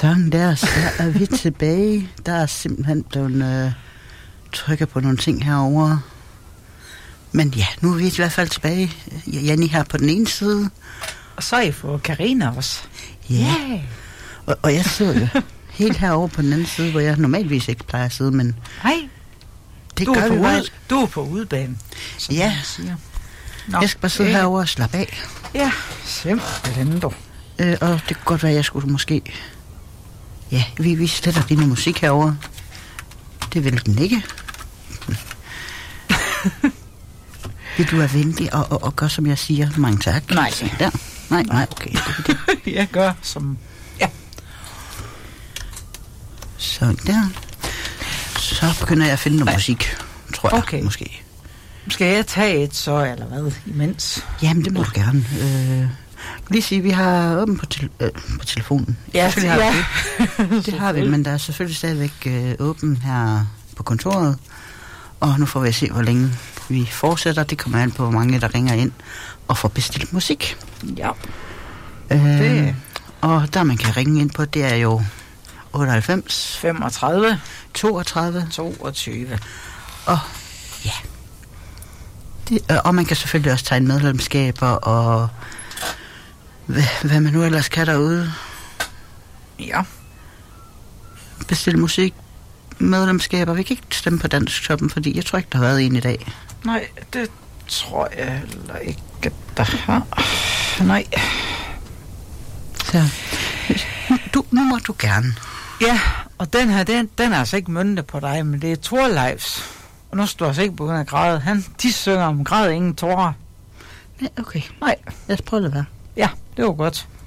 Sådan der, så er vi tilbage. Der er simpelthen blevet trykket på nogle ting herovre. Men ja, nu er vi i hvert fald tilbage. Janni her på den ene side. Og så er I for Karina også. Ja. Yeah. Og jeg sidder jo helt herovre på den anden side, hvor jeg normalvis ikke plejer at sidde, men... Nej, det gør vi bare. Du er på udebane, som ja. man siger. Nå, jeg skal bare sidde herovre og slappe af. Ja, simpelthen dog. Og det kunne godt være, at jeg skulle måske... Ja, vi sletter lige noget musik herovre. Det vil den ikke. Vil du være venlig og gøre, som jeg siger? Mange tak. Nej. Der. Nej, okay. Jeg gør som... Ja. Sådan der. Så begynder jeg at finde noget musik, tror jeg. Okay. Måske. Skal jeg tage et så, eller hvad, imens? Jamen, det må du gerne. Lige sige, vi har åbent på telefonen. Ja, det har vi, men der er selvfølgelig stadigvæk åben her på kontoret. Og nu får vi at se, hvor længe vi fortsætter. Det kommer an på, hvor mange der ringer ind og får bestilt musik. Ja. Og der man kan ringe ind på, det er jo 98 35 32 22. Og ja. Og man kan selvfølgelig også tegne medlemskaber og hvad man nu ellers kan derude. Ja. Bestille musik, medlemskaber. Vi kan ikke stemme på Dansktoppen, fordi jeg tror ikke, der har været en i dag. Nej, det tror jeg heller ikke, der har. Nej. Så nu må du gerne. Ja, og den her, den er altså ikke møntet på dig, men det er Thorleifs. Og nu står jeg altså ikke begyndt at græde. De synger om græd ingen tårer. Ja, okay. Nej. Lad os prøve at være. Ja, det var godt.